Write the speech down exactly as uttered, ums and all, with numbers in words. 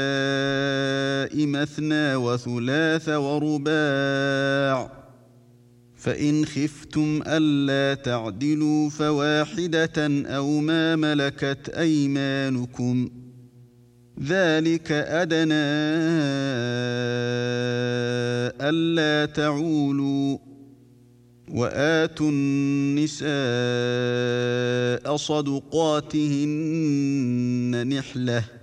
مثنى وثلاث ورباع، فإن خفتم ألا تعدلوا فواحدة أو ما ملكت أيمانكم، ذلك أدنى ألا تعولوا. وآتوا النساء صدقاتهن نحلةً،